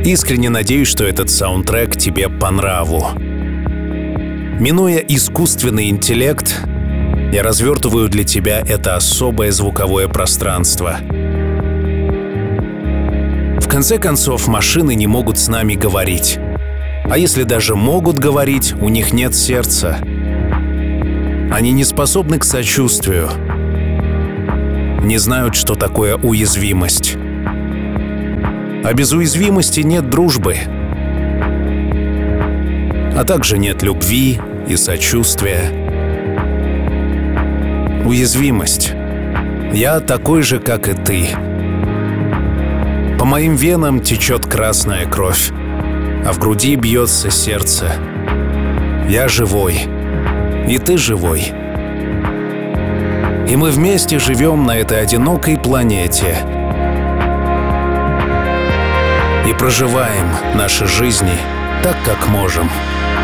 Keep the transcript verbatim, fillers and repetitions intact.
Искренне надеюсь, что этот саундтрек тебе по нраву. Минуя искусственный интеллект, я развертываю для тебя это особое звуковое пространство. В конце концов, машины не могут с нами говорить. А если даже могут говорить, у них нет сердца. Они не способны к сочувствию. Не знают, что такое уязвимость. А без уязвимости нет дружбы. А также нет любви и сочувствия. Уязвимость. Я такой же, как и ты. По моим венам течет красная кровь, а в груди бьется сердце. Я живой, и ты живой. И мы вместе живем на этой одинокой планете и проживаем наши жизни так, как можем.